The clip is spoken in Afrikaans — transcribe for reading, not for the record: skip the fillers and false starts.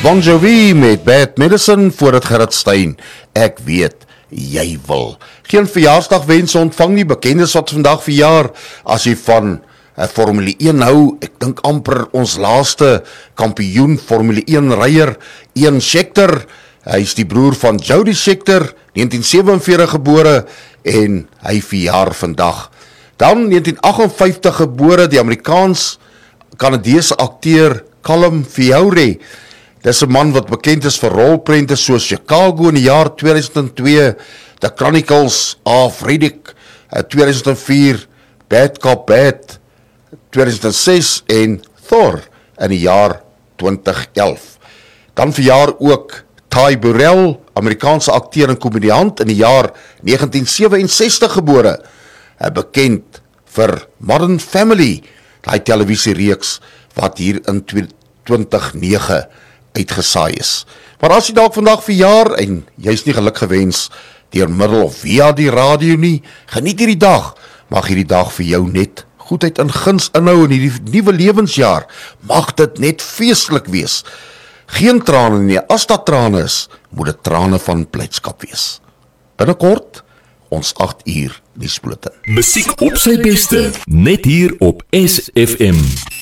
Bon Jovi met Bad Medicine voor het Gerrit Stein. Ek weet, jy wil. Geen verjaarsdagwense ontvang nie, bekendes wat vandag verjaar. As jy van Formule 1 hou, ek dink amper ons laaste kampioen Formule 1 ryer, Ian Scheckter. Hy is die broer van Jody Scheckter, 1947 gebore en hy verjaar vandag. Dan 1958 gebore, die Amerikaans-Kanadese akteur Colm Feore. Dis 'n man wat bekend is vir rolprente soos Chicago in die jaar 2002, The Chronicles of Riddick 2004, Bad Cop Bad 2006 en Thor in die jaar 2011. Dan verjaar ook Ty Burrell, Amerikaanse akteur en komediant in die jaar 1967 gebore. Bekend vir Modern Family, die televisiereeks wat hier in 2009 uitgesaai is. Maar as jy dalk vandag verjaar en jy is nie geluk gewens deur middel of via die radio nie, geniet hierdie dag. Mag hierdie dag vir jou net goedheid en guns inhou in hierdie nuwe lewensjaar. Mag dit net feestelik wees. Geen trane nie, as dat trane is, moet dit trane van blydskap wees. Binnekort, ons 8 uur nuusbulletin. Musiek op sy beste, net hier op SFM.